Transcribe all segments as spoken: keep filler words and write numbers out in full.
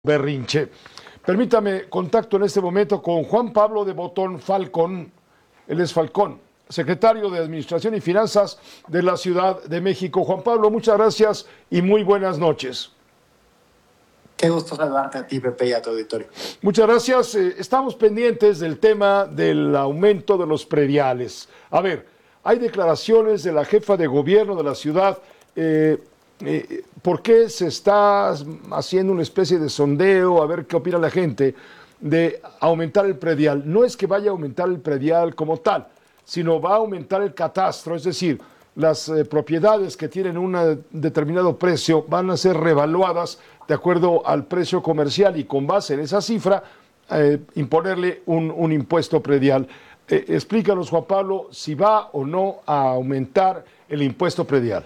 Berrinche. Permítame contacto en este momento con Juan Pablo de Botón Falcón, él es Falcón, secretario de Administración y Finanzas de la Ciudad de México. Juan Pablo, muchas gracias y muy buenas noches. Qué gusto saludarte a ti, Pepe, y a tu auditorio. Muchas gracias. Eh, estamos pendientes del tema del aumento de los prediales. A ver, hay declaraciones de la jefa de gobierno de la ciudad. Eh, eh, ¿Por qué se está haciendo una especie de sondeo, a ver qué opina la gente, de aumentar el predial? No es que vaya a aumentar el predial como tal, sino va a aumentar el catastro, es decir, las eh, propiedades que tienen un determinado precio van a ser revaluadas de acuerdo al precio comercial y con base en esa cifra eh, imponerle un, un impuesto predial. Eh, explícanos, Juan Pablo, si va o no a aumentar el impuesto predial.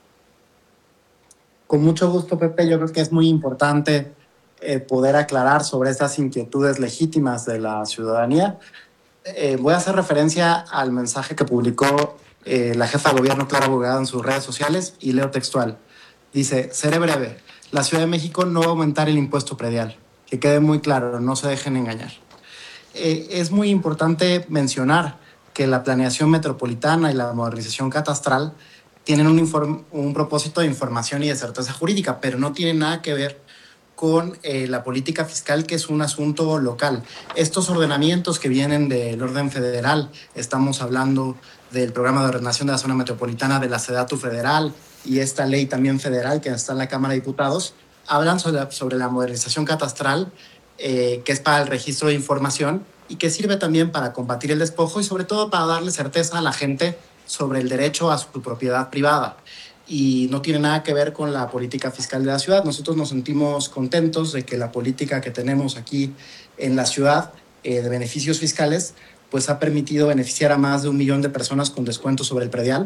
Con mucho gusto, Pepe. Yo creo que es muy importante eh, poder aclarar sobre estas inquietudes legítimas de la ciudadanía. Eh, voy a hacer referencia al mensaje que publicó eh, la jefa de gobierno, Clara Brugada, en sus redes sociales, y leo textual. Dice: seré breve, la Ciudad de México no va a aumentar el impuesto predial. Que quede muy claro, no se dejen engañar. Eh, es muy importante mencionar que la planeación metropolitana y la modernización catastral tienen un, inform- un propósito de información y de certeza jurídica, pero no tienen nada que ver con eh, la política fiscal, que es un asunto local. Estos ordenamientos que vienen del orden federal, estamos hablando del programa de ordenación de la zona metropolitana de la SEDATU federal y esta ley también federal que está en la Cámara de Diputados, hablan sobre, sobre la modernización catastral, eh, que es para el registro de información y que sirve también para combatir el despojo y sobre todo para darle certeza a la gente sobre el derecho a su propiedad privada. Y no tiene nada que ver con la política fiscal de la ciudad. Nosotros nos sentimos contentos de que la política que tenemos aquí en la ciudad eh, de beneficios fiscales pues ha permitido beneficiar a más de un millón de personas con descuento sobre el predial,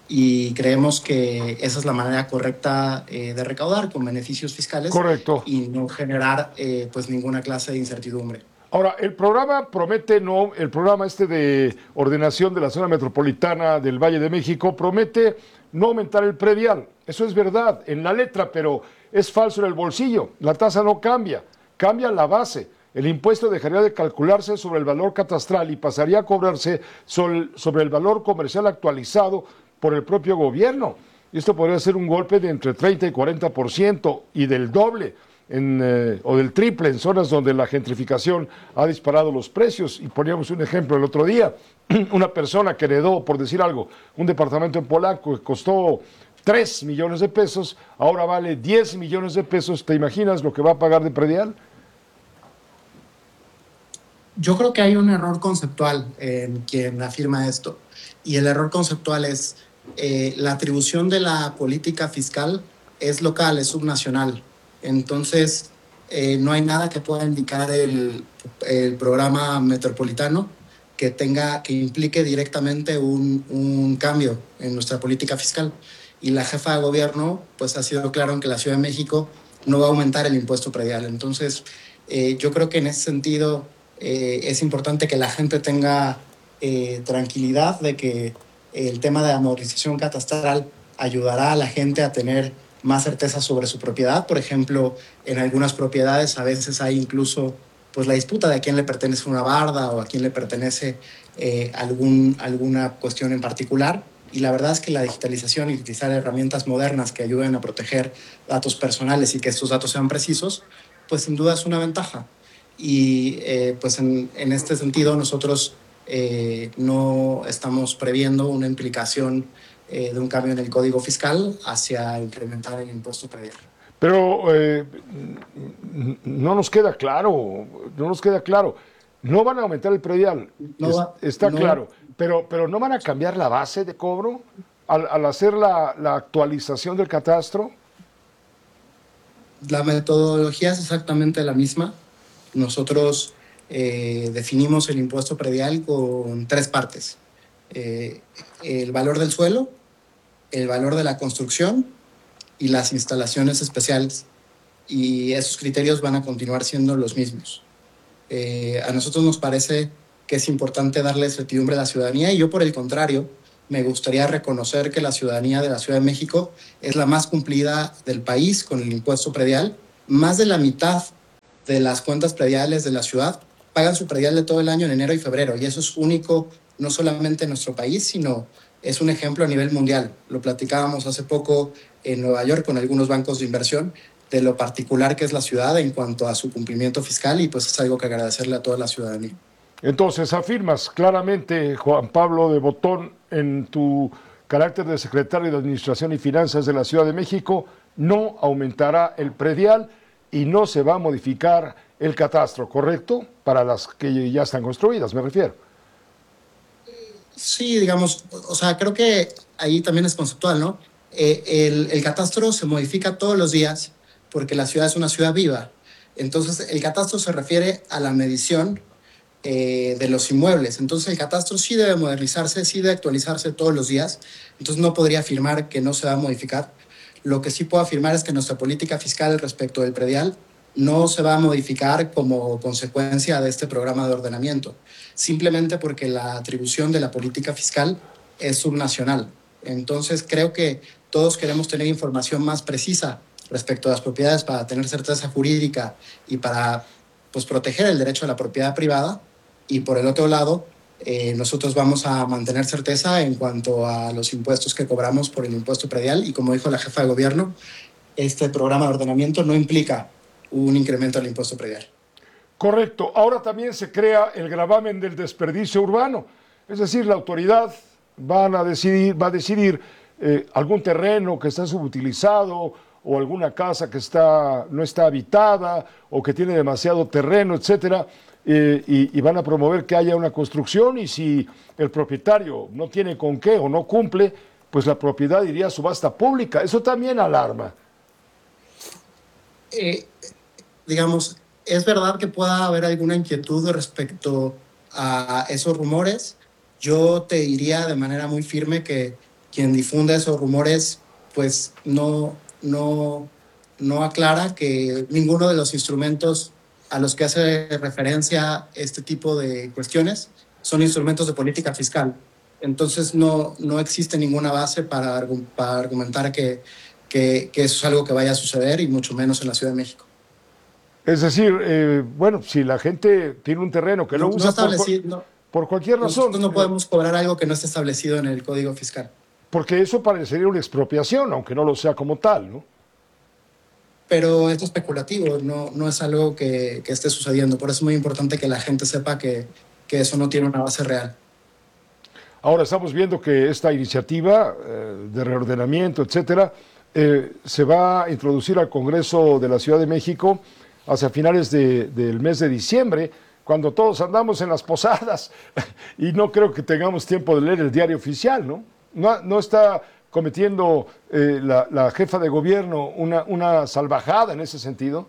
y creemos que esa es la manera correcta eh, de recaudar, con beneficios fiscales. Correcto. Y no generar eh, pues ninguna clase de incertidumbre. Ahora, el programa promete, no, el programa este de ordenación de la zona metropolitana del Valle de México promete no aumentar el predial. Eso es verdad en la letra, pero es falso en el bolsillo. La tasa no cambia, cambia la base. El impuesto dejaría de calcularse sobre el valor catastral y pasaría a cobrarse sobre el valor comercial actualizado por el propio gobierno. Y esto podría ser un golpe de entre treinta y cuarenta por ciento y del doble. En, eh, o del triple en zonas donde la gentrificación ha disparado los precios. Y poníamos un ejemplo el otro día, una persona que heredó, por decir algo, un departamento en Polanco que costó tres millones de pesos, ahora vale diez millones de pesos. ¿Te imaginas lo que va a pagar de predial? Yo creo que hay un error conceptual en quien afirma esto, y el error conceptual es eh, la atribución de la política fiscal es local, es subnacional. Entonces, eh, no hay nada que pueda indicar el, el programa metropolitano que tenga, que implique directamente un, un cambio en nuestra política fiscal. Y la jefa de gobierno pues ha sido claro en que la Ciudad de México no va a aumentar el impuesto predial. Entonces, eh, yo creo que en ese sentido eh, es importante que la gente tenga eh, tranquilidad de que el tema de la modernización catastral ayudará a la gente a tener más certeza sobre su propiedad. Por ejemplo, en algunas propiedades a veces hay incluso pues la disputa de a quién le pertenece una barda o a quién le pertenece eh, algún, alguna cuestión en particular. Y la verdad es que la digitalización y utilizar herramientas modernas que ayuden a proteger datos personales y que estos datos sean precisos, pues sin duda es una ventaja. Y eh, pues en, en este sentido nosotros eh, no estamos previendo una implicación Eh, de un cambio en el código fiscal hacia incrementar el impuesto predial. Pero eh, no nos queda claro, no nos queda claro. No van a aumentar el predial, No es, va, está no, claro, pero, pero no van a cambiar la base de cobro al, al hacer la, la actualización del catastro. La metodología es exactamente la misma. Nosotros eh, definimos el impuesto predial con tres partes. Eh, el valor del suelo, el valor de la construcción y las instalaciones especiales. Y esos criterios van a continuar siendo los mismos. Eh, a nosotros nos parece que es importante darle certidumbre a la ciudadanía, y yo, por el contrario, me gustaría reconocer que la ciudadanía de la Ciudad de México es la más cumplida del país con el impuesto predial. Más de la mitad de las cuentas prediales de la ciudad pagan su predial de todo el año en enero y febrero, y eso es único no solamente en nuestro país, sino es un ejemplo a nivel mundial. Lo platicábamos hace poco en Nueva York con algunos bancos de inversión de lo particular que es la ciudad en cuanto a su cumplimiento fiscal, y pues es algo que agradecerle a toda la ciudadanía. Entonces, afirmas claramente, Juan Pablo de Botón, en tu carácter de secretario de Administración y Finanzas de la Ciudad de México, no aumentará el predial y no se va a modificar el catastro, ¿correcto? Para las que ya están construidas, me refiero. Sí, digamos, o sea, creo que ahí también es conceptual, ¿no? Eh, el, el catastro se modifica todos los días porque la ciudad es una ciudad viva. Entonces, el catastro se refiere a la medición eh, de los inmuebles. Entonces, el catastro sí debe modernizarse, sí debe actualizarse todos los días. Entonces, no podría afirmar que no se va a modificar. Lo que sí puedo afirmar es que nuestra política fiscal respecto del predial no se va a modificar como consecuencia de este programa de ordenamiento, simplemente porque la atribución de la política fiscal es subnacional. Entonces, creo que todos queremos tener información más precisa respecto a las propiedades para tener certeza jurídica y para pues, proteger el derecho a la propiedad privada. Y por el otro lado, eh, nosotros vamos a mantener certeza en cuanto a los impuestos que cobramos por el impuesto predial. Y como dijo la jefa de gobierno, este programa de ordenamiento no implica un incremento al impuesto predial. Correcto. Ahora también se crea el gravamen del desperdicio urbano. Es decir, la autoridad van a decidir, va a decidir eh, algún terreno que está subutilizado o alguna casa que está, no está habitada o que tiene demasiado terreno, etcétera, eh, y, y van a promover que haya una construcción, y si el propietario no tiene con qué o no cumple, pues la propiedad iría a subasta pública. Eso también alarma. Eh, digamos, es verdad que pueda haber alguna inquietud respecto a esos rumores. Yo te diría de manera muy firme que quien difunde esos rumores pues no, no, no aclara que ninguno de los instrumentos a los que hace referencia este tipo de cuestiones son instrumentos de política fiscal. Entonces no, no existe ninguna base para, para argumentar que, que, que eso es algo que vaya a suceder, y mucho menos en la Ciudad de México. Es decir, eh, bueno, si la gente tiene un terreno que no, no usa no por, no, por cualquier razón... Nosotros no podemos cobrar algo que no esté establecido en el Código Fiscal. Porque eso parecería una expropiación, aunque no lo sea como tal, ¿no? Pero esto es especulativo, no, no es algo que, que esté sucediendo. Por eso es muy importante que la gente sepa que, que eso no tiene una base real. Ahora estamos viendo que esta iniciativa eh, de reordenamiento, etcétera, eh, se va a introducir al Congreso de la Ciudad de México hacia finales de, del mes de diciembre, cuando todos andamos en las posadas, y no creo que tengamos tiempo de leer el diario oficial, ¿no? No, no está cometiendo eh, la, la jefa de gobierno una, una salvajada en ese sentido.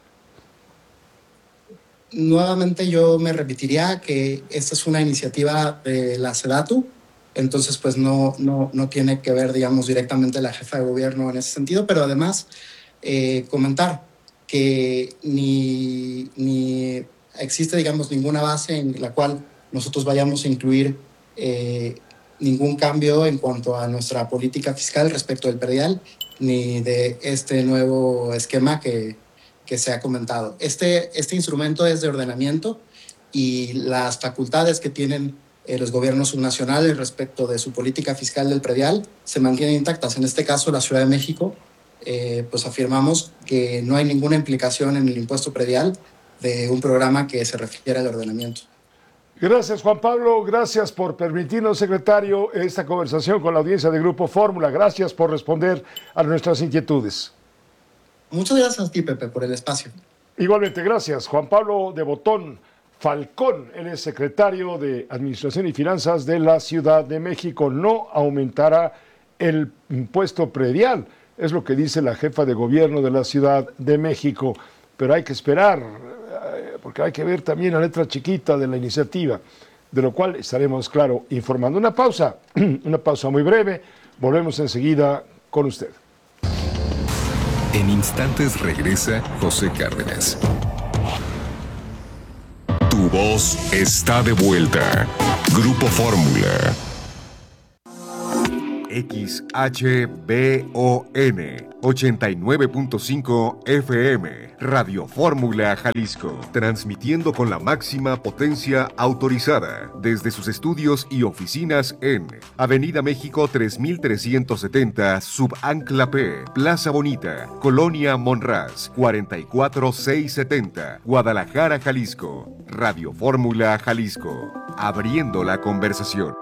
Nuevamente yo me repetiría que esta es una iniciativa de la SEDATU, entonces pues no, no, no tiene que ver, digamos, directamente la jefa de gobierno en ese sentido, pero además eh, comentar que ni, ni existe, digamos, ninguna base en la cual nosotros vayamos a incluir eh, ningún cambio en cuanto a nuestra política fiscal respecto del predial, ni de este nuevo esquema que, que se ha comentado. Este, este instrumento es de ordenamiento, y las facultades que tienen eh, los gobiernos subnacionales respecto de su política fiscal del predial se mantienen intactas. En este caso, la Ciudad de México, eh, pues afirmamos que no hay ninguna implicación en el impuesto predial de un programa que se refiere al ordenamiento. Gracias, Juan Pablo. Gracias por permitirnos, secretario, esta conversación con la audiencia de Grupo Fórmula. Gracias por responder a nuestras inquietudes. Muchas gracias a ti, Pepe, por el espacio. Igualmente, gracias. Juan Pablo de Botón Falcón, él es secretario de Administración y Finanzas de la Ciudad de México. No aumentará el impuesto predial, es lo que dice la jefa de gobierno de la Ciudad de México. Pero hay que esperar, porque hay que ver también la letra chiquita de la iniciativa, de lo cual estaremos, claro, informando. Una pausa, una pausa muy breve. Volvemos enseguida con usted. En instantes regresa José Cárdenas. Tu voz está de vuelta. Grupo Fórmula. X H B O N ochenta y nueve punto cinco F M, Radio Fórmula Jalisco, transmitiendo con la máxima potencia autorizada desde sus estudios y oficinas en Avenida México tres mil trescientos setenta, Subancla P, Plaza Bonita, Colonia Monraz, cuarenta y cuatro mil seiscientos setenta, Guadalajara, Jalisco. Radio Fórmula Jalisco, abriendo la conversación.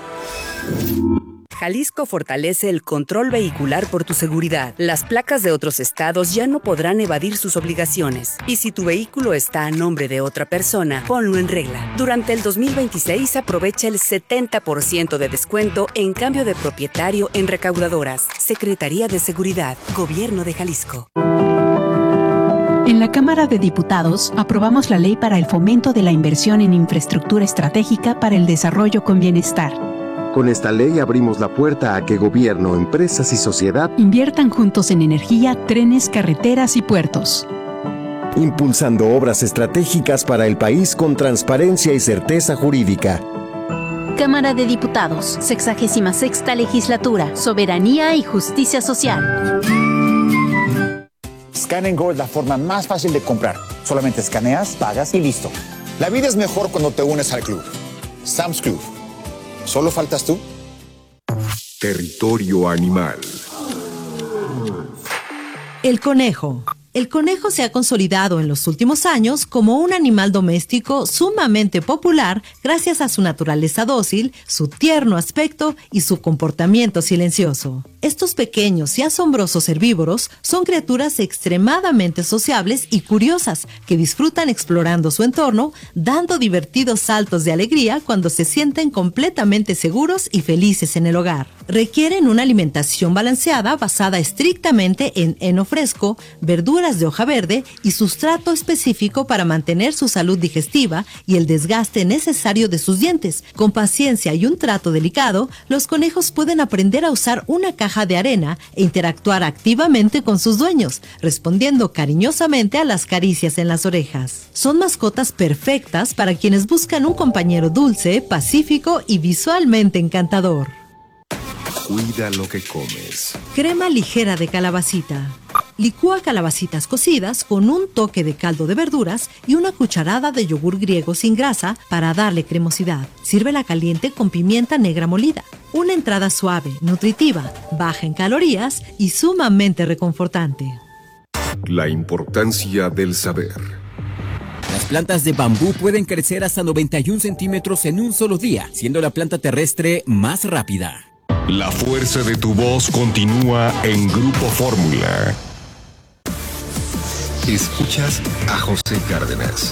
Jalisco fortalece el control vehicular por tu seguridad. Las placas de otros estados ya no podrán evadir sus obligaciones. Y si tu vehículo está a nombre de otra persona, ponlo en regla. Durante el dos mil veintiséis aprovecha el setenta por ciento de descuento en cambio de propietario en recaudadoras. Secretaría de Seguridad, Gobierno de Jalisco. En la Cámara de Diputados aprobamos la Ley para el Fomento de la Inversión en Infraestructura Estratégica para el Desarrollo con Bienestar. Con esta ley abrimos la puerta a que gobierno, empresas y sociedad inviertan juntos en energía, trenes, carreteras y puertos, impulsando obras estratégicas para el país con transparencia y certeza jurídica. Cámara de Diputados, sexagésima sexta Legislatura, Soberanía y Justicia Social. Scan and Go es la forma más fácil de comprar. Solamente escaneas, pagas y listo. La vida es mejor cuando te unes al club. Sam's Club. ¿Solo faltas tú? Territorio animal. El conejo. El conejo se ha consolidado en los últimos años como un animal doméstico sumamente popular gracias a su naturaleza dócil, su tierno aspecto y su comportamiento silencioso. Estos pequeños y asombrosos herbívoros son criaturas extremadamente sociables y curiosas que disfrutan explorando su entorno, dando divertidos saltos de alegría cuando se sienten completamente seguros y felices en el hogar. Requieren una alimentación balanceada basada estrictamente en heno fresco, verduras de hoja verde y sustrato específico para mantener su salud digestiva y el desgaste necesario de sus dientes. Con paciencia y un trato delicado, los conejos pueden aprender a usar una caja de arena e interactuar activamente con sus dueños, respondiendo cariñosamente a las caricias en las orejas. Son mascotas perfectas para quienes buscan un compañero dulce, pacífico y visualmente encantador. Cuida lo que comes. Crema ligera de calabacita. Licúa calabacitas cocidas con un toque de caldo de verduras y una cucharada de yogur griego sin grasa para darle cremosidad. Sírvela caliente con pimienta negra molida. Una entrada suave, nutritiva, baja en calorías y sumamente reconfortante. La importancia del saber. Las plantas de bambú pueden crecer hasta noventa y un centímetros en un solo día, siendo la planta terrestre más rápida. La fuerza de tu voz continúa en Grupo Fórmula. Escuchas a José Cárdenas.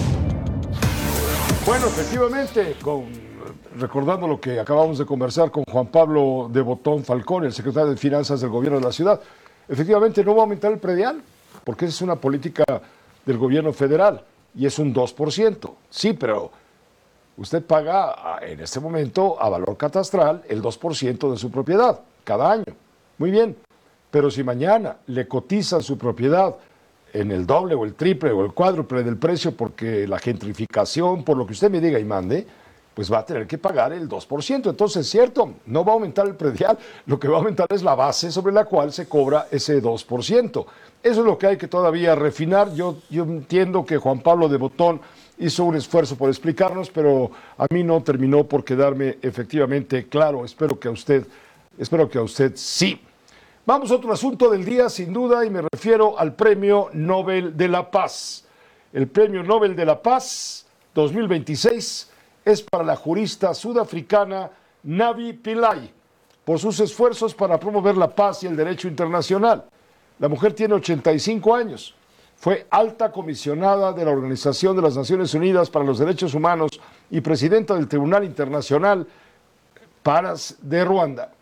Bueno, efectivamente, con, recordando lo que acabamos de conversar con Juan Pablo de Botón Falcón, el secretario de Finanzas del Gobierno de la Ciudad, efectivamente no va a aumentar el predial, porque esa es una política del gobierno federal y es un dos por ciento. Sí, pero usted paga en este momento a valor catastral el dos por ciento de su propiedad cada año. Muy bien, pero si mañana le cotizan su propiedad en el doble o el triple o el cuádruple del precio porque la gentrificación, por lo que usted me diga y mande, pues va a tener que pagar el dos por ciento. Entonces, cierto, no va a aumentar el predial, lo que va a aumentar es la base sobre la cual se cobra ese dos por ciento. Eso es lo que hay que todavía refinar. Yo, yo entiendo que Juan Pablo de Botón hizo un esfuerzo por explicarnos, pero a mí no terminó por quedarme efectivamente claro. Espero que a usted, espero que a usted sí. Vamos a otro asunto del día, sin duda, y me refiero al Premio Nobel de la Paz. El Premio Nobel de la Paz dos mil veintiséis es para la jurista sudafricana Navi Pillay, por sus esfuerzos para promover la paz y el derecho internacional. La mujer tiene ochenta y cinco años. Fue alta comisionada de la Organización de las Naciones Unidas para los Derechos Humanos y presidenta del Tribunal Internacional Paras de Ruanda.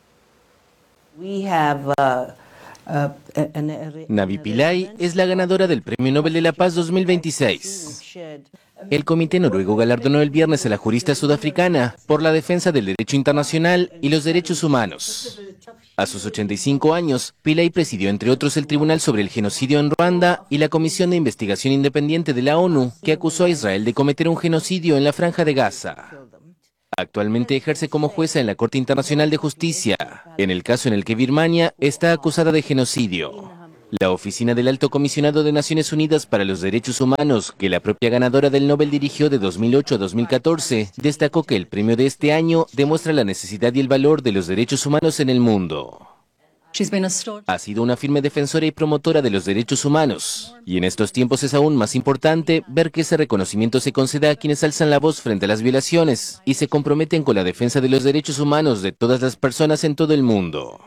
Navi Pillay es la ganadora del Premio Nobel de la Paz dos mil veintiséis. El Comité Noruego galardonó el viernes a la jurista sudafricana por la defensa del derecho internacional y los derechos humanos. A sus ochenta y cinco años, Pillay presidió entre otros el Tribunal sobre el Genocidio en Ruanda y la Comisión de Investigación Independiente de la ONU, que acusó a Israel de cometer un genocidio en la Franja de Gaza. Actualmente ejerce como jueza en la Corte Internacional de Justicia, en el caso en el que Birmania está acusada de genocidio. La Oficina del Alto Comisionado de Naciones Unidas para los Derechos Humanos, que la propia ganadora del Nobel dirigió de dos mil ocho a dos mil catorce, destacó que el premio de este año demuestra la necesidad y el valor de los derechos humanos en el mundo. Ha sido una firme defensora y promotora de los derechos humanos, y en estos tiempos es aún más importante ver que ese reconocimiento se conceda a quienes alzan la voz frente a las violaciones y se comprometen con la defensa de los derechos humanos de todas las personas en todo el mundo.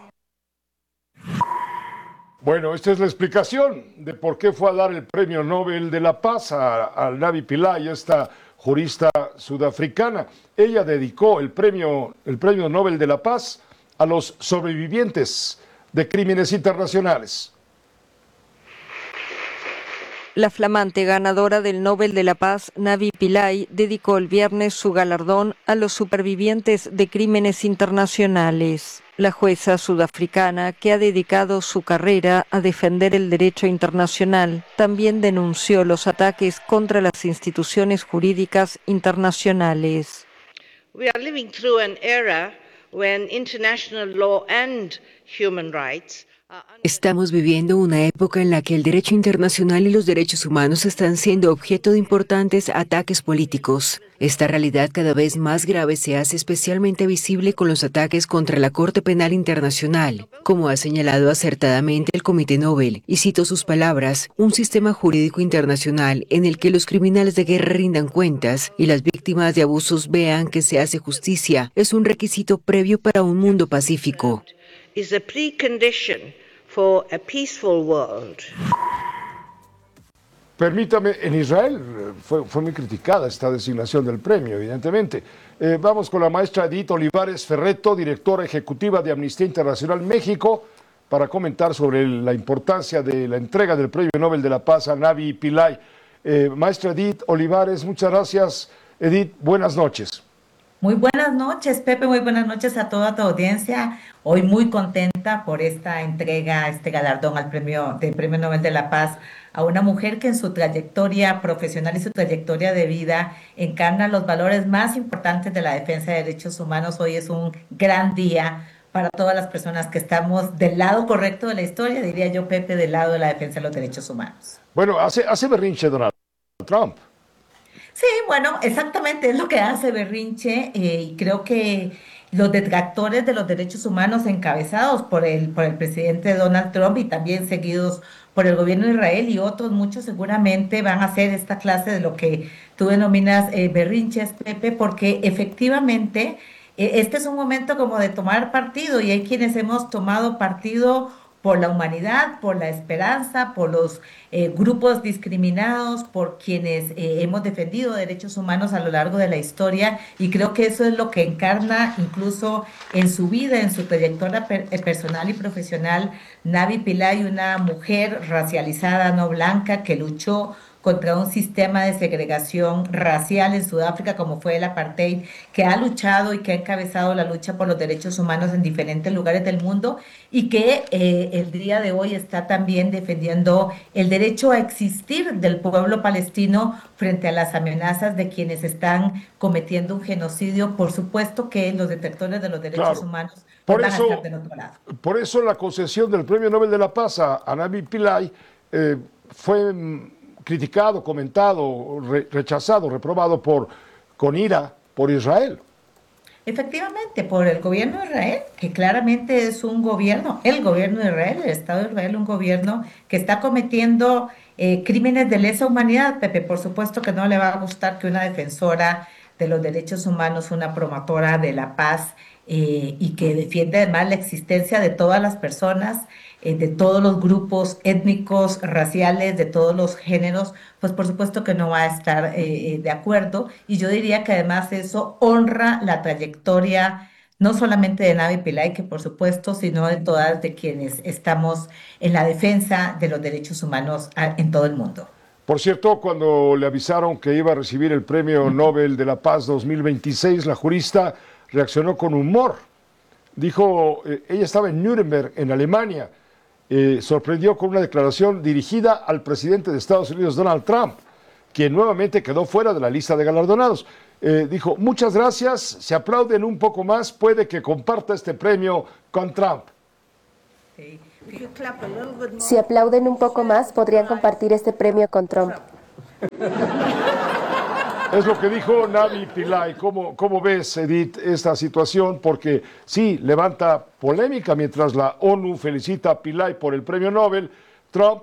Bueno, esta es la explicación de por qué fue a dar el Premio Nobel de la Paz a, a Navi Pillay, esta jurista sudafricana. Ella dedicó el premio, el Premio Nobel de la Paz a los sobrevivientes de crímenes internacionales. La flamante ganadora del Nobel de la Paz, Navi Pillay, dedicó el viernes su galardón a los supervivientes de crímenes internacionales. La jueza sudafricana, que ha dedicado su carrera a defender el derecho internacional, también denunció los ataques contra las instituciones jurídicas internacionales. We are living through an era when international law and human rights. Estamos viviendo una época en la que el derecho internacional y los derechos humanos están siendo objeto de importantes ataques políticos. Esta realidad cada vez más grave se hace especialmente visible con los ataques contra la Corte Penal Internacional, como ha señalado acertadamente el Comité Nobel, y cito sus palabras: un sistema jurídico internacional en el que los criminales de guerra rindan cuentas y las víctimas de abusos vean que se hace justicia es un requisito previo para un mundo pacífico. Is a precondition for a peaceful world. Permítame, en Israel fue, fue muy criticada esta designación del premio, evidentemente. Eh, vamos con la maestra Edith Olivares Ferretto, directora ejecutiva de Amnistía Internacional México, para comentar sobre el, la importancia de la entrega del Premio Nobel de la Paz a Navi Pillay. Eh, maestra Edith Olivares, muchas gracias. Edith, buenas noches. Muy buenas noches, Pepe, muy buenas noches a toda tu audiencia. Hoy muy contenta por esta entrega, este galardón al premio del Premio Nobel de la Paz a una mujer que en su trayectoria profesional y su trayectoria de vida encarna los valores más importantes de la defensa de derechos humanos. Hoy es un gran día para todas las personas que estamos del lado correcto de la historia, diría yo, Pepe, del lado de la defensa de los derechos humanos. Bueno, hace, hace berrinche Donald Trump. Sí, bueno, exactamente es lo que hace berrinche eh, y creo que los detractores de los derechos humanos encabezados por el, por el presidente Donald Trump y también seguidos por el gobierno de Israel y otros muchos seguramente van a hacer esta clase de lo que tú denominas eh, berrinches, Pepe, porque efectivamente eh, este es un momento como de tomar partido y hay quienes hemos tomado partido por la humanidad, por la esperanza, por los eh, grupos discriminados, por quienes eh, hemos defendido derechos humanos a lo largo de la historia, y creo que eso es lo que encarna incluso en su vida, en su trayectoria per personal y profesional, Navi Pillay, una mujer racializada no blanca que luchó contra un sistema de segregación racial en Sudáfrica como fue el apartheid, que ha luchado y que ha encabezado la lucha por los derechos humanos en diferentes lugares del mundo y que eh, el día de hoy está también defendiendo el derecho a existir del pueblo palestino frente a las amenazas de quienes están cometiendo un genocidio. Por supuesto que los detractores de los derechos claro. humanos por van eso, a estar del otro lado. Por eso la concesión del Premio Nobel de la Paz a, a Navi Pillay eh, fue criticado, comentado, re, rechazado, reprobado por, con ira por Israel. Efectivamente, por el gobierno de Israel, que claramente es un gobierno, el gobierno de Israel, el Estado de Israel, un gobierno que está cometiendo eh, crímenes de lesa humanidad. Pepe, por supuesto que no le va a gustar que una defensora de los derechos humanos, una promotora de la paz eh, y que defiende además la existencia de todas las personas, eh, de todos los grupos étnicos, raciales, de todos los géneros, pues por supuesto que no va a estar eh, de acuerdo. Y yo diría que además eso honra la trayectoria no solamente de Navi Pillay, que por supuesto, sino de todas de quienes estamos en la defensa de los derechos humanos en todo el mundo. Por cierto, cuando le avisaron que iba a recibir el Premio Nobel de la Paz dos mil veintiséis, la jurista reaccionó con humor. Dijo, eh, ella estaba en Nuremberg, en Alemania, eh, sorprendió con una declaración dirigida al presidente de Estados Unidos, Donald Trump, quien nuevamente quedó fuera de la lista de galardonados. eh, dijo, muchas gracias, se aplauden un poco más, puede que comparta este premio con Trump. Si aplauden un poco más, podrían compartir este premio con Trump. Es lo que dijo Navi Pillay. ¿Cómo, cómo ves, Edith, esta situación? Porque sí, levanta polémica mientras la ONU felicita a Pillay por el premio Nobel. Trump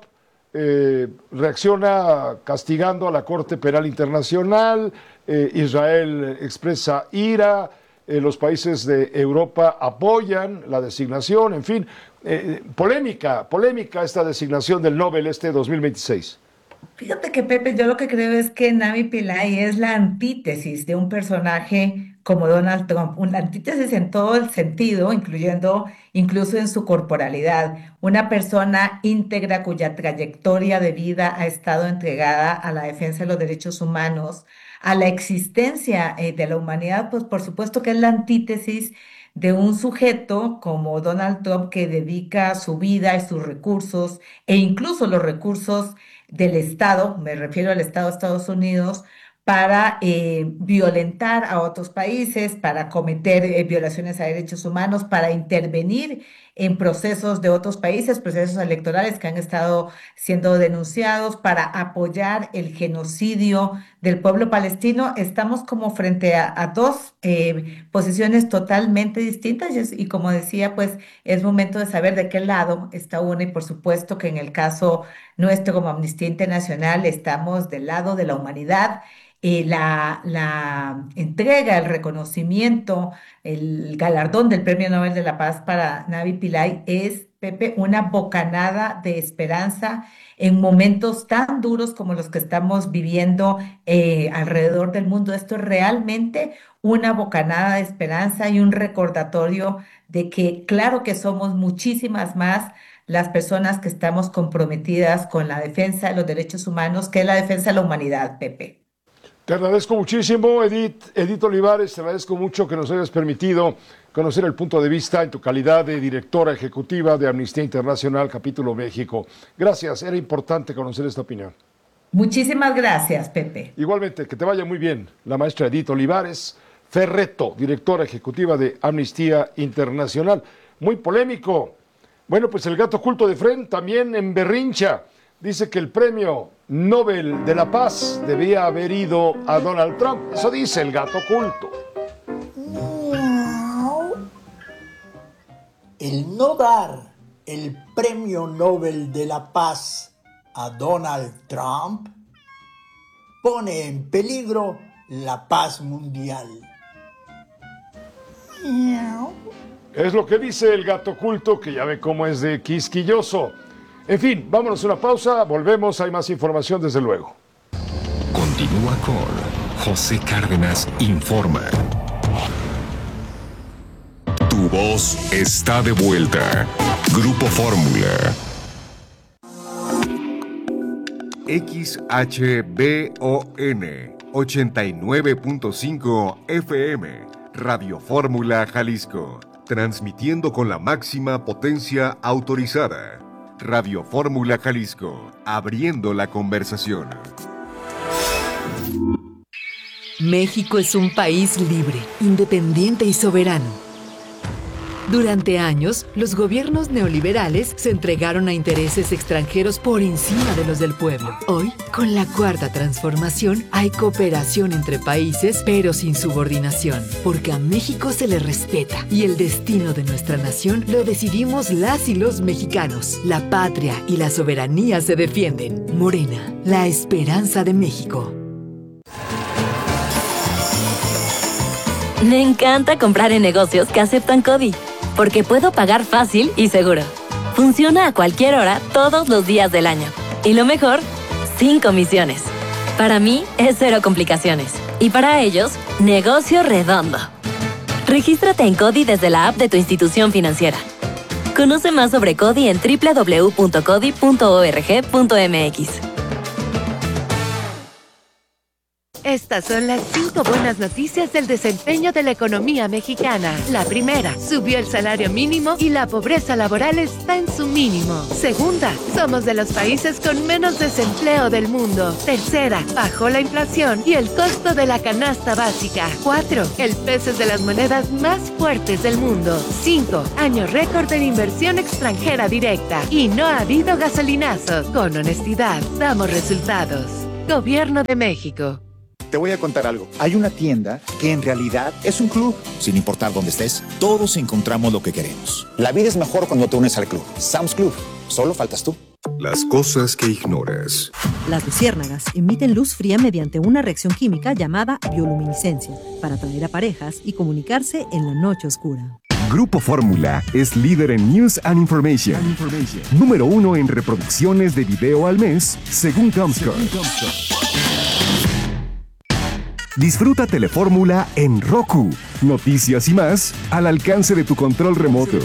eh, reacciona castigando a la Corte Penal Internacional, eh, Israel expresa ira, eh, los países de Europa apoyan la designación, en fin, eh, polémica, polémica esta designación del Nobel este dos mil veintiséis. Fíjate que, Pepe, yo lo que creo es que Navi Pillay es la antítesis de un personaje como Donald Trump, una antítesis en todo el sentido, incluyendo incluso en su corporalidad, una persona íntegra cuya trayectoria de vida ha estado entregada a la defensa de los derechos humanos, a la existencia eh, de la humanidad, pues por supuesto que es la antítesis de un sujeto como Donald Trump que dedica su vida y sus recursos, e incluso los recursos del Estado, me refiero al Estado de Estados Unidos, para eh, violentar a otros países, para cometer eh, violaciones a derechos humanos, para intervenir en procesos de otros países, procesos electorales que han estado siendo denunciados, para apoyar el genocidio del pueblo palestino. Estamos como frente a, a dos eh, posiciones totalmente distintas y, y como decía, pues es momento de saber de qué lado está uno y por supuesto que en el caso nuestro como Amnistía Internacional estamos del lado de la humanidad. Eh, la, la entrega, el reconocimiento, el galardón del Premio Nobel de la Paz para Navi Pillay es, Pepe, una bocanada de esperanza en momentos tan duros como los que estamos viviendo eh, alrededor del mundo. Esto es realmente una bocanada de esperanza y un recordatorio de que claro que somos muchísimas más las personas que estamos comprometidas con la defensa de los derechos humanos, que es la defensa de la humanidad, Pepe. Te agradezco muchísimo, Edith, Edith Olivares, te agradezco mucho que nos hayas permitido conocer el punto de vista en tu calidad de directora ejecutiva de Amnistía Internacional, Capítulo México. Gracias, era importante conocer esta opinión. Muchísimas gracias, Pepe. Igualmente, que te vaya muy bien, la maestra Edith Olivares Ferretto, directora ejecutiva de Amnistía Internacional. Muy polémico. Bueno, pues el gato oculto de Fren también en berrincha. Dice que el premio Nobel de la Paz debía haber ido a Donald Trump. Eso dice el gato oculto. El no dar el premio Nobel de la Paz a Donald Trump pone en peligro la paz mundial. Es lo que dice el gato oculto, que ya ve cómo es de quisquilloso. En fin, vámonos a una pausa, volvemos, hay más información desde luego. Continúa con José Cárdenas Informa. Tu voz está de vuelta. Grupo Fórmula. X H B O N ochenta y nueve punto cinco F M, Radio Fórmula Jalisco, transmitiendo con la máxima potencia autorizada. Radio Fórmula Jalisco, abriendo la conversación. México es un país libre, independiente y soberano. Durante años, los gobiernos neoliberales se entregaron a intereses extranjeros por encima de los del pueblo. Hoy, con la cuarta transformación, hay cooperación entre países, pero sin subordinación, porque a México se le respeta y el destino de nuestra nación lo decidimos las y los mexicanos. La patria y la soberanía se defienden. Morena, la esperanza de México. Me encanta comprar en negocios que aceptan CODI, porque puedo pagar fácil y seguro. Funciona a cualquier hora, todos los días del año. Y lo mejor, sin comisiones. Para mí, es cero complicaciones. Y para ellos, negocio redondo. Regístrate en CODI desde la app de tu institución financiera. Conoce más sobre CODI en doble u doble u doble u punto codi punto org punto m x. Estas son las cinco buenas noticias del desempeño de la economía mexicana. La primera, subió el salario mínimo y la pobreza laboral está en su mínimo. Segunda, somos de los países con menos desempleo del mundo. Tercera, bajó la inflación y el costo de la canasta básica. Cuatro, el peso es de las monedas más fuertes del mundo. Cinco, año récord en inversión extranjera directa. Y no ha habido gasolinazos. Con honestidad, damos resultados. Gobierno de México. Te voy a contar algo. Hay una tienda que en realidad es un club. Sin importar dónde estés, todos encontramos lo que queremos. La vida es mejor cuando te unes al club. Sam's Club. Solo faltas tú. Las cosas que ignoras. Las luciérnagas emiten luz fría mediante una reacción química llamada bioluminiscencia para atraer a parejas y comunicarse en la noche oscura. Grupo Fórmula es líder en News and Information. And Information. Número uno en reproducciones de video al mes, según Comscore. Disfruta Telefórmula en Roku. Noticias y más al alcance de tu control remoto.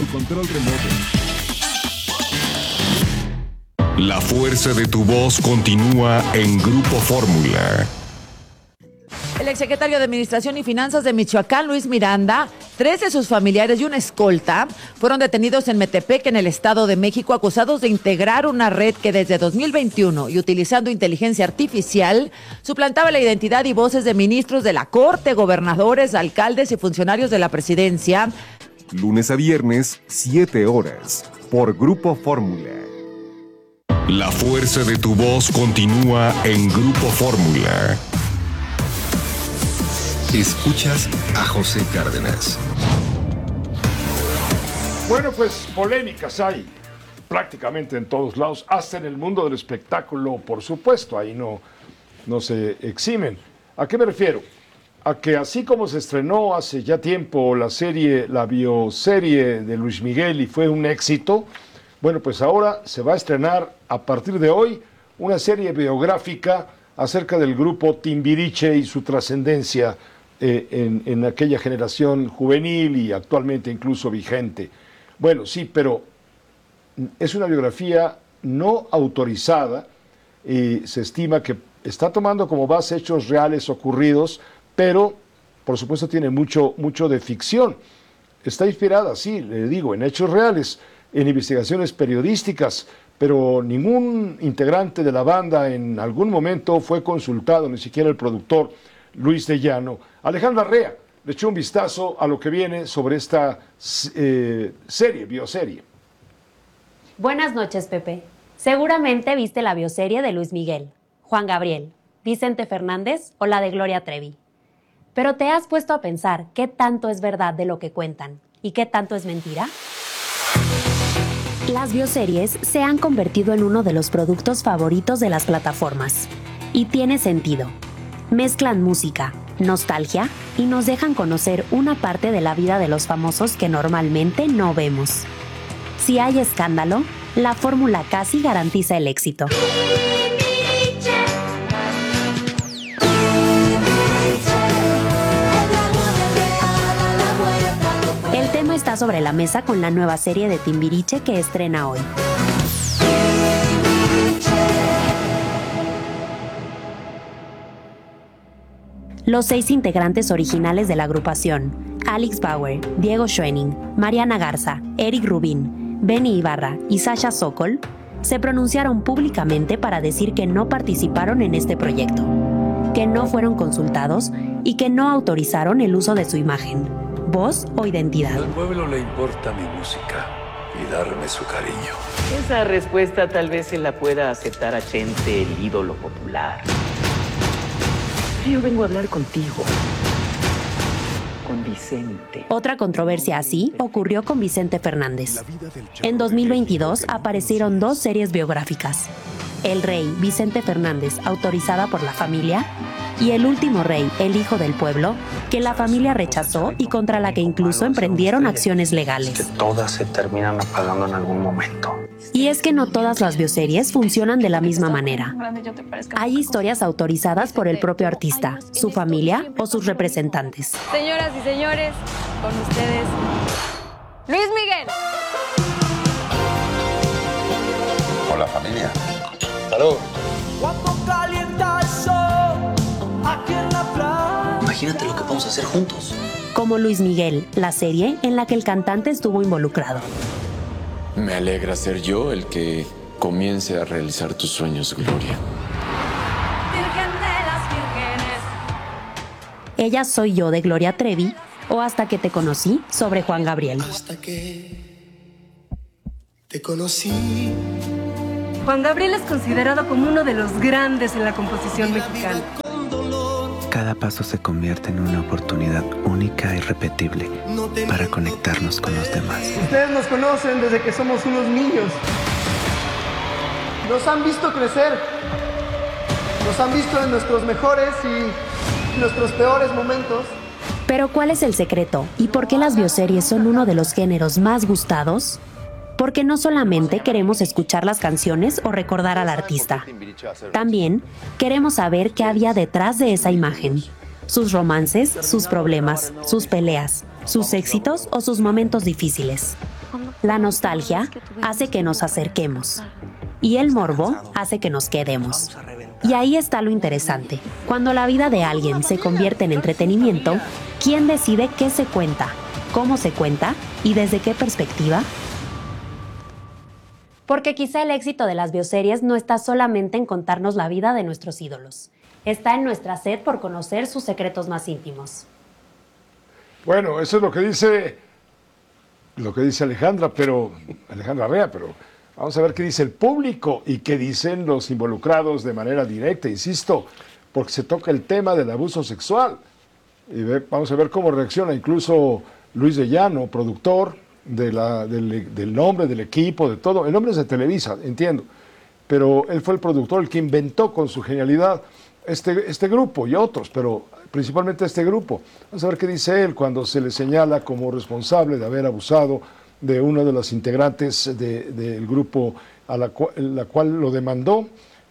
La fuerza de tu voz continúa en Grupo Fórmula. El exsecretario de Administración y Finanzas de Michoacán, Luis Miranda, tres de sus familiares y una escolta fueron detenidos en Metepec, en el Estado de México, acusados de integrar una red que desde dos mil veintiuno y utilizando inteligencia artificial suplantaba la identidad y voces de ministros de la Corte, gobernadores, alcaldes y funcionarios de la presidencia. Lunes a viernes, siete horas, por Grupo Fórmula. La fuerza de tu voz continúa en Grupo Fórmula. Escuchas a José Cárdenas. Bueno, pues polémicas hay prácticamente en todos lados, hasta en el mundo del espectáculo, por supuesto, ahí no, no se eximen. ¿A qué me refiero? A que así como se estrenó hace ya tiempo la serie, la bioserie de Luis Miguel y fue un éxito, bueno, pues ahora se va a estrenar a partir de hoy una serie biográfica acerca del grupo Timbiriche y su trascendencia eh, en, en aquella generación juvenil y actualmente incluso vigente. Bueno, sí, pero es una biografía no autorizada y se estima que está tomando como base hechos reales ocurridos, pero por supuesto tiene mucho, mucho de ficción. Está inspirada, sí, le digo, en hechos reales, en investigaciones periodísticas, pero ningún integrante de la banda en algún momento fue consultado, ni siquiera el productor Luis de Llano. Alejandra Rea le echó un vistazo a lo que viene sobre esta eh, serie, bioserie. Buenas noches, Pepe. Seguramente viste la bioserie de Luis Miguel, Juan Gabriel, Vicente Fernández o la de Gloria Trevi. Pero ¿te has puesto a pensar qué tanto es verdad de lo que cuentan y qué tanto es mentira? Las bioseries se han convertido en uno de los productos favoritos de las plataformas. Y tiene sentido. Mezclan música, nostalgia y nos dejan conocer una parte de la vida de los famosos que normalmente no vemos. Si hay escándalo, la fórmula casi garantiza el éxito. El tema está sobre la mesa con la nueva serie de Timbiriche que estrena hoy. Los seis integrantes originales de la agrupación, Alex Bauer, Diego Schoening, Mariana Garza, Eric Rubin, Benny Ibarra y Sasha Sokol, se pronunciaron públicamente para decir que no participaron en este proyecto, que no fueron consultados y que no autorizaron el uso de su imagen, voz o identidad. Al pueblo le importa mi música y darme su cariño. Esa respuesta tal vez se la pueda aceptar a Chente, el ídolo popular. Yo vengo a hablar contigo, con Vicente. Otra controversia así ocurrió con Vicente Fernández. En dos mil veintidós aparecieron dos series biográficas. El Rey, Vicente Fernández, autorizada por la familia, y El Último Rey, el Hijo del Pueblo, que la familia rechazó y contra la que incluso emprendieron acciones legales. Que todas se terminan apagando en algún momento. Y es que no todas las bioseries funcionan de la misma manera. Hay historias autorizadas por el propio artista, su familia o sus representantes. Señoras y señores, con ustedes, Luis Miguel. Hola, familia. Salud. Cuando calienta el sol, aquí en la Imagínate lo que podemos hacer juntos. Como Luis Miguel, la serie en la que el cantante estuvo involucrado. Me alegra ser yo el que comience a realizar tus sueños, Gloria. Virgen de las vírgenes. Ella soy yo de Gloria Trevi o Hasta que te conocí sobre Juan Gabriel. Hasta que te conocí. Juan Gabriel es considerado como uno de los grandes en la composición mexicana. Cada paso se convierte en una oportunidad única e irrepetible para conectarnos con los demás. Ustedes nos conocen desde que somos unos niños. Nos han visto crecer. Nos han visto en nuestros mejores y nuestros peores momentos. Pero ¿cuál es el secreto? ¿Y por qué las bioseries son uno de los géneros más gustados? Porque no solamente queremos escuchar las canciones o recordar al artista. También queremos saber qué había detrás de esa imagen. Sus romances, sus problemas, sus peleas, sus éxitos o sus momentos difíciles. La nostalgia hace que nos acerquemos. Y el morbo hace que nos quedemos. Y ahí está lo interesante. Cuando la vida de alguien se convierte en entretenimiento, ¿quién decide qué se cuenta, cómo se cuenta y desde qué perspectiva? Porque quizá el éxito de las bioseries no está solamente en contarnos la vida de nuestros ídolos. Está en nuestra sed por conocer sus secretos más íntimos. Bueno, eso es lo que dice lo que dice Alejandra, pero Alejandra Rea, pero vamos a ver qué dice el público y qué dicen los involucrados de manera directa, insisto, porque se toca el tema del abuso sexual. Y ve, vamos a ver cómo reacciona incluso Luis de Llano, productor de la, del, del nombre, del equipo, de todo. El nombre es de Televisa, entiendo, pero él fue el productor, el que inventó con su genialidad este, este grupo y otros, pero principalmente este grupo. Vamos a ver qué dice él cuando se le señala como responsable de haber abusado de una de las integrantes de, del grupo a la, cual, la cual lo demandó.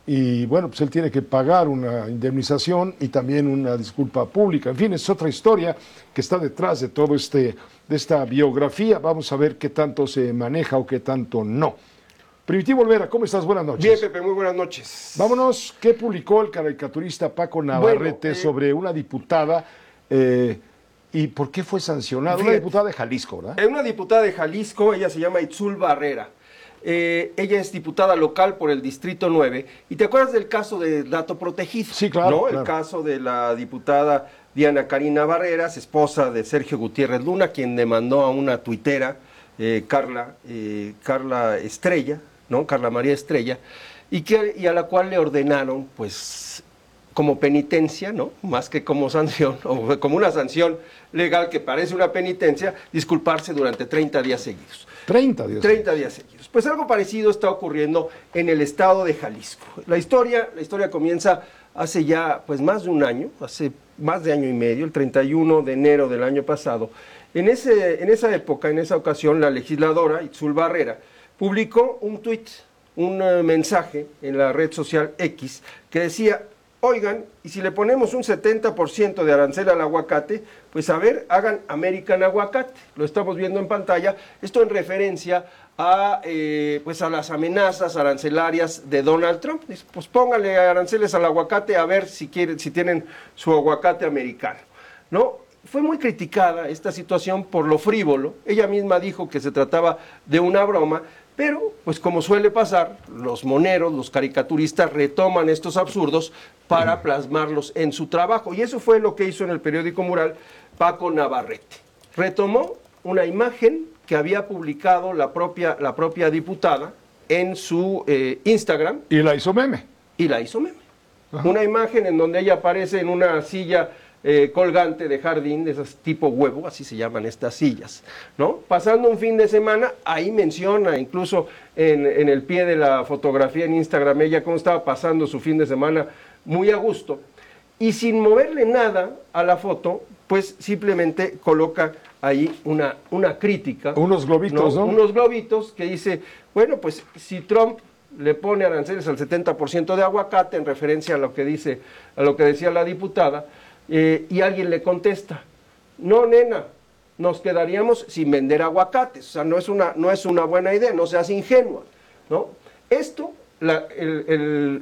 Y bueno, pues él tiene que pagar una indemnización y también una disculpa pública. En fin, es otra historia que está detrás de todo este, de esta biografía. Vamos a ver qué tanto se maneja o qué tanto no. Primitivo Olvera, ¿cómo estás? Buenas noches. Bien, Pepe, muy buenas noches. Vámonos, ¿qué publicó el caricaturista Paco Navarrete bueno, eh, sobre una diputada eh, y por qué fue sancionada? Fíjate, una diputada de Jalisco, ¿verdad? Es una diputada de Jalisco, ella se llama Itzul Barrera. Eh, ella es diputada local por el Distrito nueve. ¿Y te acuerdas del caso de dato protegido? Sí, claro. ¿no? claro. El caso de la diputada Diana Karina Barreras, esposa de Sergio Gutiérrez Luna, quien demandó a una tuitera, eh, Carla, eh, Carla Estrella, ¿no? Carla María Estrella, y, que, y a la cual le ordenaron, pues, como penitencia, ¿no? Más que como sanción, o como una sanción legal que parece una penitencia, disculparse durante treinta días seguidos. treinta días. treinta días seguidos. Pues algo parecido está ocurriendo en el estado de Jalisco. La historia, la historia comienza hace ya pues más de un año, hace más de año y medio, el treinta y uno de enero del año pasado. En, ese, en esa época, en esa ocasión, la legisladora Itzul Barrera publicó un tuit, un uh, mensaje en la red social X que decía: oigan, y si le ponemos un setenta por ciento de arancel al aguacate, pues a ver, hagan American Aguacate. Lo estamos viendo en pantalla. Esto en referencia a, eh, pues a las amenazas arancelarias de Donald Trump. Pues pónganle aranceles al aguacate a ver si quieren, si tienen su aguacate americano, ¿no? Fue muy criticada esta situación por lo frívolo. Ella misma dijo que se trataba de una broma, pero, pues como suele pasar, los moneros, los caricaturistas retoman estos absurdos para plasmarlos en su trabajo. Y eso fue lo que hizo en el periódico Mural Paco Navarrete. Retomó una imagen que había publicado la propia, la propia diputada en su eh, Instagram. Y la hizo meme. Y la hizo meme. Ajá. Una imagen en donde ella aparece en una silla Eh, colgante de jardín, de esas tipo huevo, así se llaman estas sillas, ¿no? Pasando un fin de semana, ahí menciona, incluso en, en el pie de la fotografía en Instagram, ella cómo estaba pasando su fin de semana muy a gusto, y sin moverle nada a la foto, pues simplemente coloca ahí una, una crítica. Unos globitos, ¿no? ¿no? Unos globitos que dice, bueno, pues si Trump le pone aranceles al setenta por ciento de aguacate, en referencia a lo que dice, a lo que decía la diputada, Eh, y alguien le contesta, no, nena, nos quedaríamos sin vender aguacates, o sea, no es una, no es una buena idea, no seas ingenua, ¿no? Esto, la, el, el,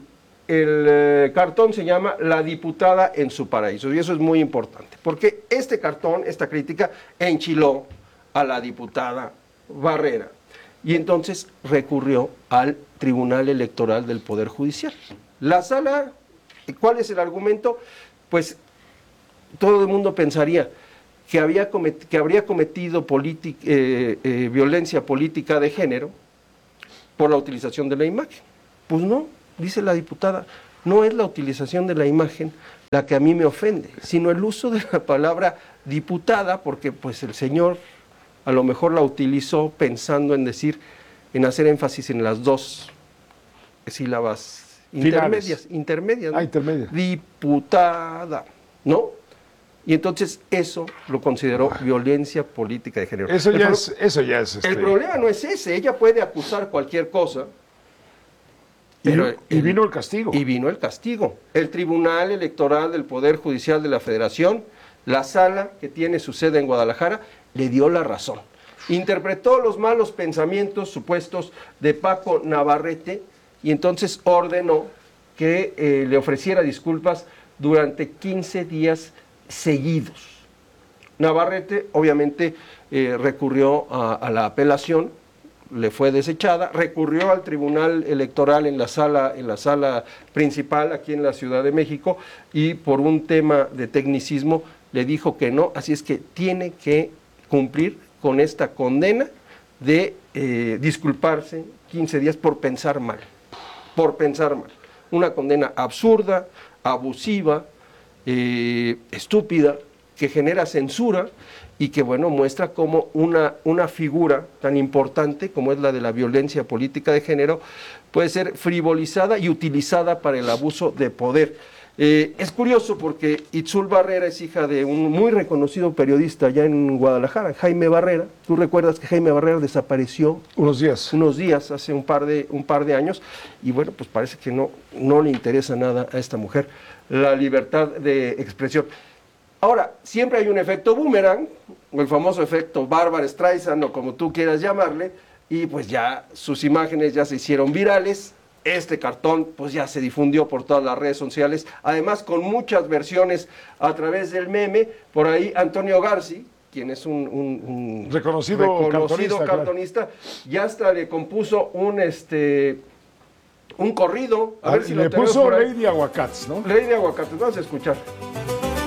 el eh, cartón se llama La diputada en su paraíso, y eso es muy importante, porque este cartón, esta crítica, enchiló a la diputada Barrera, y entonces recurrió al Tribunal Electoral del Poder Judicial. La sala, ¿cuál es el argumento? Pues todo el mundo pensaría que, había comet- que habría cometido politi- eh, eh, violencia política de género por la utilización de la imagen. Pues no, dice la diputada, no es la utilización de la imagen la que a mí me ofende, sino el uso de la palabra diputada, porque pues el señor a lo mejor la utilizó pensando en decir, en hacer énfasis en las dos sílabas intermedias, intermedias, ¿no? Ah, intermedias. Diputada, ¿no? Y entonces eso lo consideró violencia política de género. Eso El ya pro- es, eso ya es. El este, problema no es ese, ella puede acusar cualquier cosa. y, pero y vino el castigo. Y vino el castigo. El Tribunal Electoral del Poder Judicial de la Federación, la sala que tiene su sede en Guadalajara, le dio la razón. Interpretó los malos pensamientos supuestos de Paco Navarrete y entonces ordenó que eh, le ofreciera disculpas durante quince días seguidos. Navarrete obviamente eh, recurrió a, a la apelación, le fue desechada, recurrió al Tribunal Electoral en la sala, en la sala principal aquí en la Ciudad de México, y por un tema de tecnicismo le dijo que no, así es que tiene que cumplir con esta condena de eh, disculparse quince días por pensar mal, por pensar mal. Una condena absurda, abusiva, eh, estúpida, que genera censura y que, bueno, muestra cómo una, una figura tan importante como es la de la violencia política de género puede ser frivolizada y utilizada para el abuso de poder. Eh, es curioso porque Itzul Barrera es hija de un muy reconocido periodista allá en Guadalajara, Jaime Barrera. Tú recuerdas que Jaime Barrera desapareció unos días, unos días hace un par de un par de años, y bueno, pues parece que no no le interesa nada a esta mujer la libertad de expresión. Ahora, siempre hay un efecto boomerang, o el famoso efecto Bárbara Streisand, o como tú quieras llamarle, y pues ya sus imágenes ya se hicieron virales. Este cartón pues ya se difundió por todas las redes sociales, además con muchas versiones a través del meme. Por ahí Antonio Garci, quien es un, un, un reconocido, reconocido cartonista, cartonista, claro, ya hasta le compuso un este un corrido. A a ver ver, si le lo tenemos puso por ahí. Lady Aguacats, ¿no? Lady Aguacats, vamos a escuchar.